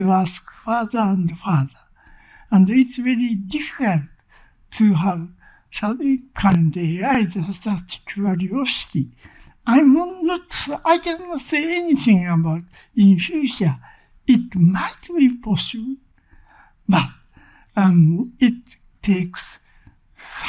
ask further and further. And it's very difficult to have current AI such curiosity. I cannot say anything about in future. It might be possible, but it takes